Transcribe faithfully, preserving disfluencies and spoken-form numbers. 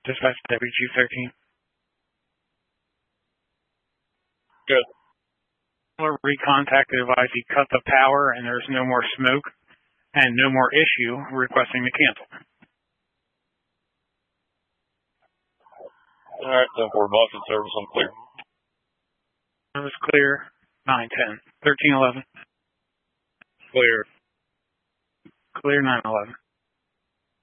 Dispatch W G thirteen. Good. Recontact the advise he cut the power and there's no more smoke and no more issue, requesting to cancel. Alright, ten four Boston service, I'm clear. Service clear, nine ten. thirteen eleven. Clear. Clear, nine eleven.